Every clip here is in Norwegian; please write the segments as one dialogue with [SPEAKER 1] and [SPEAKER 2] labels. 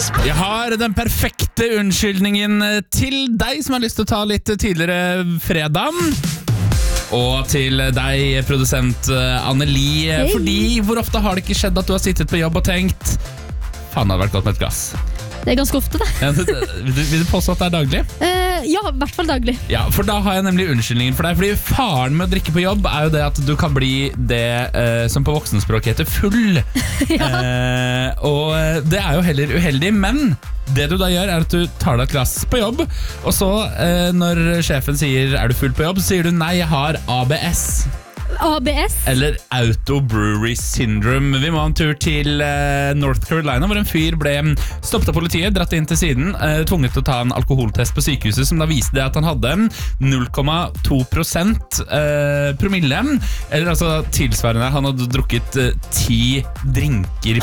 [SPEAKER 1] Jeg har den perfekte unnskyldningen til deg som har lyst til å ta litt tidligere fredag. Og til deg, produsent Anneli.
[SPEAKER 2] Hei.
[SPEAKER 1] Fordi hvor ofte har det ikke skjedd at du har sittet på jobb og tenkt faen, det hadde vært godt med et glass?
[SPEAKER 2] Det er ganske ofte det.
[SPEAKER 1] Ja, vil du påstå at det er daglig?
[SPEAKER 2] Ja, i hvert fall daglig.
[SPEAKER 1] Ja, for da har jeg nemlig unnskyldningen for deg. Fordi faren med å drikke på jobb er jo det at du kan bli det som på voksenspråk heter full. Og det er jo heller uheldig, men det du da gjør er at du tar deg et glass på jobb, og så når sjefen sier er du full på jobb, så sier du nei, jeg har ABS.
[SPEAKER 2] ABS?
[SPEAKER 1] Eller Auto Brewery Syndrome. Vi må ha en tur til North Carolina, hvor en fyr ble stoppet av politiet, dratt inn til siden, tvunget til å ta en alkoholtest på sykehuset, som da viste det at han hadde 0,2% promille, eller altså tilsvarende, han hadde drukket 10 drinker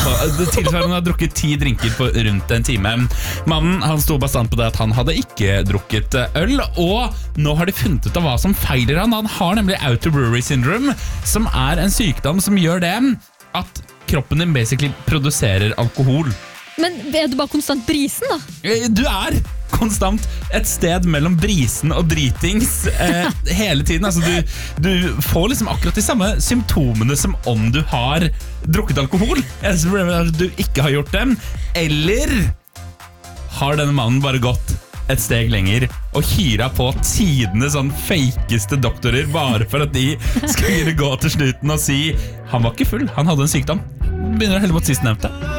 [SPEAKER 1] på rundt en time. Mannen, han sto bastant på det at han hadde ikke drukket øl, og nå har de funnet ut av hva som feiler han. Han har nemlig Auto Brewery Syndrome, som er en sykdom som gjør det at kroppen din basically produserer alkohol.
[SPEAKER 2] Men er du bare konstant brisen da?
[SPEAKER 1] Du er konstant et sted mellom brisen og dritings hele tiden. Altså, du får liksom akkurat de samme symptomene som om du har drukket alkohol. Eneste problemet er at du ikke har gjort dem. Eller har denne mannen bare gått et steg lenger og hyra på tidenes sånn fakeste doktorer bare for at de skal gå til slutten og si han var ikke full, han hadde en sykdom. Begynner å helle mot sistnevnte.